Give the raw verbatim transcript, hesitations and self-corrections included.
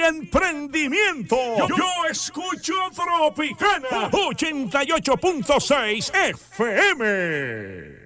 emprendimiento. Yo, yo escucho Tropicana ochenta y ocho punto seis F M.